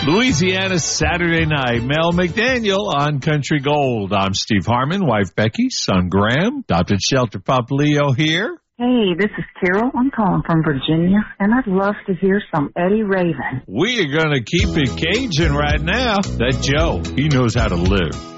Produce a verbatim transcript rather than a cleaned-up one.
Louisiana Saturday night. Mel McDaniel on Country Gold. I'm Steve Harmon, wife Becky, son Graham, adopted shelter pup Leo here. Hey, this is Carol. I'm calling from Virginia, and I'd love to hear some Eddie Raven. We are going to keep it Cajun right now. That Joe, he knows how to live.